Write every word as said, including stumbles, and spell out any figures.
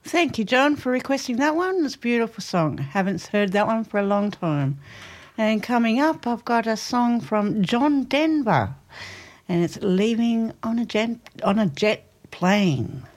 Thank you, John, for requesting that one. It's a beautiful song. Haven't heard that one for a long time. And coming up, I've got a song from John Denver, and it's Leaving on a Jet, on a jet Plane.